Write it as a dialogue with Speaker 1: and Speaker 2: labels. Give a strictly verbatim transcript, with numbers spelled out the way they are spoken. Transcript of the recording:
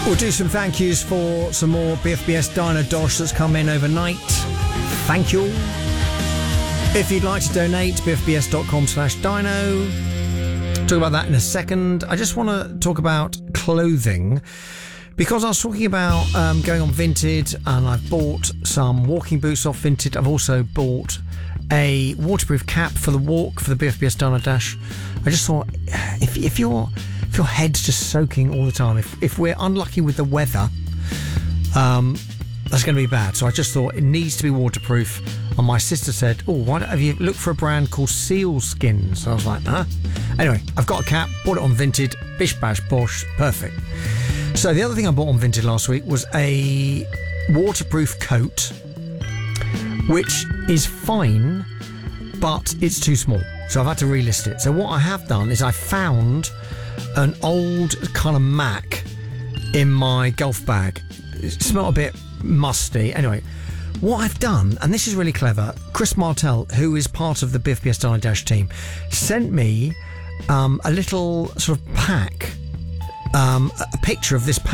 Speaker 1: We'll do some thank yous for some more B F B S Dyno Dosh that's come in overnight. Thank you. If you'd like to donate, bfbs.com slash dyno. Talk about that in a second. I just want to talk about clothing, because I was talking about um, going on Vinted, and I've bought some walking boots off Vinted. I've also bought a waterproof cap for the walk for the B F B S Dyno Dash. I just thought, if, if you're if your head's just soaking all the time, if if we're unlucky with the weather, um, that's going to be bad. So I just thought it needs to be waterproof. And my sister said, "Oh, why don't have you looked for a brand called Seal Skin?" So I was like, "Huh." Anyway, I've got a cap, bought it on Vinted, bish bash bosh, perfect. So the other thing I bought on Vinted last week was a waterproof coat, which is fine, but it's too small. So I've had to relist it. So what I have done is I found an old kind of Mac in my golf bag. It smelled a bit musty. Anyway, what I've done, and this is really clever, Chris Martell, who is part of the B F B S Dyno Dash team, sent me um, a little sort of pack, um, a picture of this pack